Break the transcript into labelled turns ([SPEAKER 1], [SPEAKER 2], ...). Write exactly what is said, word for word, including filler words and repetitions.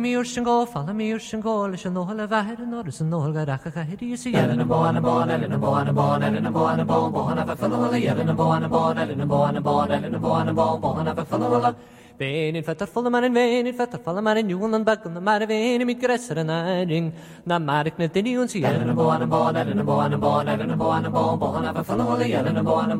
[SPEAKER 1] Miúr sin gó falla míúr sin gó leis an nóla bheir an orris an nóga racha heí sa dhéan na bána bána na bána bána na bána bá bána bheith fallala dhéan na bána bána na bána bána na bána bá bána bheith fallala Véin fetar folla mar in véin fetar folla mar in jún an bag na mar véin mi gresar an airing na mark na diniún si na bána bána na bána bána na bána bá bána bheith fallala dhéan na bána